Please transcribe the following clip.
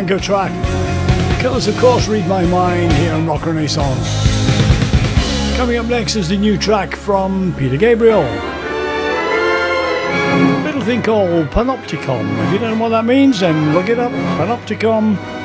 anchor track. Killers, of course, Read My Mind here on Rock Renaissance. Coming up next is the new track from Peter Gabriel. A little thing called Panopticon. If you don't know what that means, then look it up. Panopticon